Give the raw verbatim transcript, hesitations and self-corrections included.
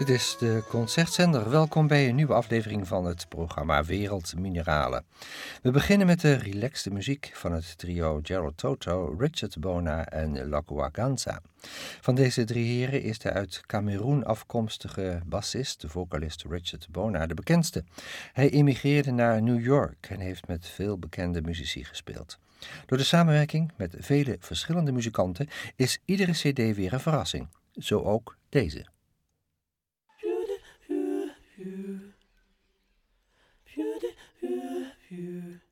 Dit is de Concertzender. Welkom bij een nieuwe aflevering van het programma Wereldmineralen. We beginnen met de relaxte muziek van het trio Gerald Toto, Richard Bona en Lakua Ganza. Van deze drie heren is de uit Kameroen afkomstige bassist, de vocalist Richard Bona, de bekendste. Hij emigreerde naar New York en heeft met veel bekende muzici gespeeld. Door de samenwerking met vele verschillende muzikanten is iedere cd weer een verrassing. Zo ook deze. Phew, phew, phew.